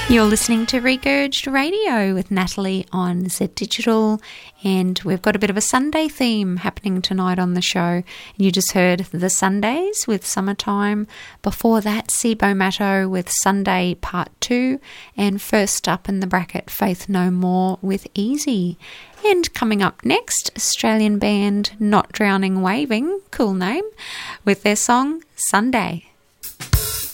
You're listening to Regurged Radio with Natalie on Z Digital, and we've got a bit of a Sunday theme happening tonight on the show. You just heard The Sundays with Summertime. Before that, Sibo Matto with Sunday Part 2, and first up in the bracket, Faith No More with Easy. And coming up next, Australian band Not Drowning Waving, cool name, with their song Sunday.